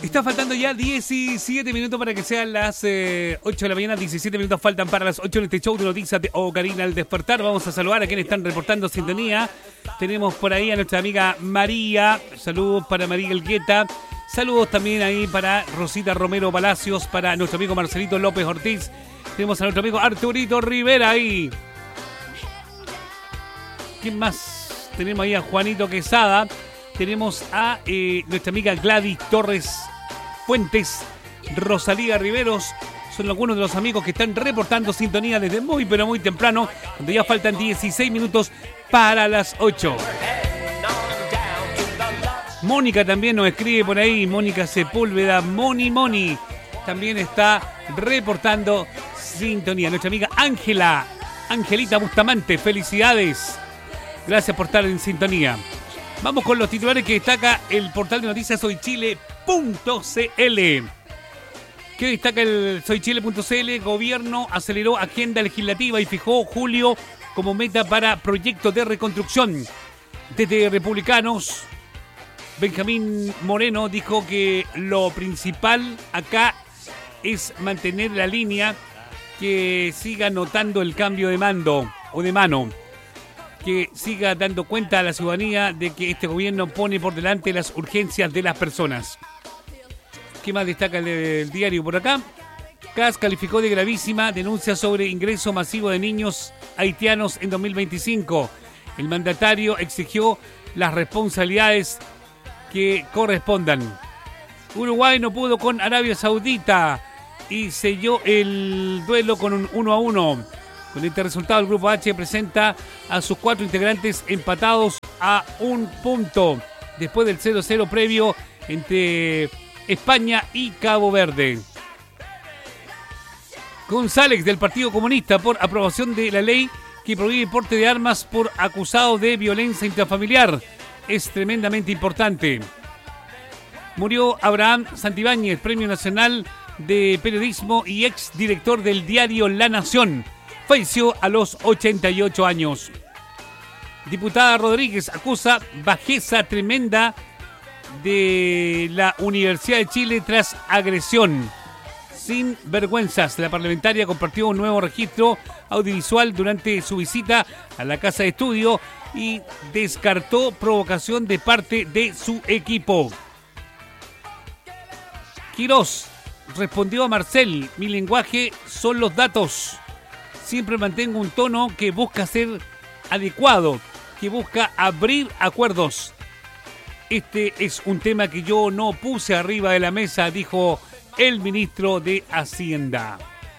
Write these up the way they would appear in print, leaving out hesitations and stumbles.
Está faltando ya 17 minutos para que sean las 8 de la mañana. 17 minutos faltan para las 8 en este show de noticias de Ocarina al despertar. Vamos a saludar a quienes están reportando sintonía. Tenemos por ahí a nuestra amiga María. Saludos para María Elgueta. Saludos también ahí para Rosita Romero Palacios, para nuestro amigo Marcelito López Ortiz. Tenemos a nuestro amigo Arturito Rivera ahí. ¿Quién más? Tenemos ahí a Juanito Quesada. Tenemos a nuestra amiga Gladys Torres Fuentes, Rosalía Riveros. Son algunos de los amigos que están reportando sintonía desde muy pero muy temprano, cuando ya faltan 16 minutos para las 8. Mónica también nos escribe por ahí, Mónica Sepúlveda, Moni, también está reportando sintonía. Nuestra amiga Angelita Bustamante, felicidades. Gracias por estar en sintonía. Vamos con los titulares que destaca el portal de noticias soychile.cl. ¿Qué destaca el soychile.cl? Gobierno aceleró agenda legislativa y fijó julio como meta para proyectos de reconstrucción. Desde Republicanos, Benjamín Moreno dijo que lo principal acá es mantener la línea, que siga notando el cambio de mando o de mano, que siga dando cuenta a la ciudadanía de que este gobierno pone por delante las urgencias de las personas. ¿Qué más destaca el diario por acá? CAS calificó de gravísima denuncia sobre ingreso masivo de niños haitianos en 2025. El mandatario exigió las responsabilidades que correspondan. Uruguay no pudo con Arabia Saudita y selló el duelo con un 1-1. Con este resultado, el Grupo H presenta a sus 4 integrantes empatados a un punto, después del 0-0 previo entre España y Cabo Verde. González, del Partido Comunista, por aprobación de la ley que prohíbe porte de armas por acusado de violencia intrafamiliar. Es tremendamente importante. Murió Abraham Santibáñez, Premio Nacional de Periodismo y ex director del diario La Nación. Falleció a los 88 años. Diputada Rodríguez acusa bajeza tremenda de la Universidad de Chile tras agresión. Sin vergüenzas, la parlamentaria compartió un nuevo registro audiovisual durante su visita a la casa de estudio y descartó provocación de parte de su equipo. Quirós respondió a Marcel: mi lenguaje son los datos. Siempre mantengo un tono que busca ser adecuado, que busca abrir acuerdos. Este es un tema que yo no puse arriba de la mesa, dijo el ministro de Hacienda.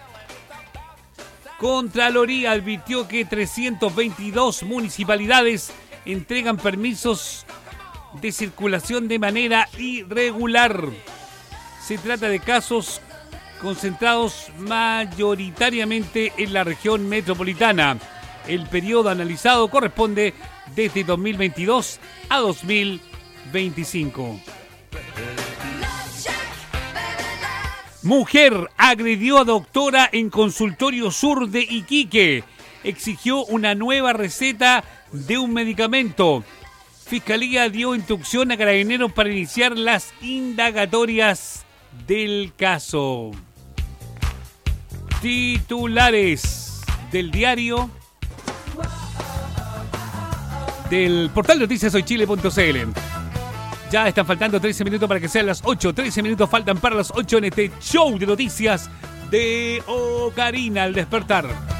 Contraloría advirtió que 322 municipalidades entregan permisos de circulación de manera irregular. Se trata de casos concentrados mayoritariamente en la región metropolitana. El periodo analizado corresponde desde 2022 a 2025. Mujer agredió a doctora en consultorio sur de Iquique. Exigió una nueva receta de un medicamento. Fiscalía dio instrucción a Carabineros para iniciar las indagatorias del caso. Titulares del diario del portal de noticias soychile.cl. Ya están faltando 13 minutos para que sean las 8. 13 minutos faltan para las 8 en este show de noticias de Ocarina al despertar.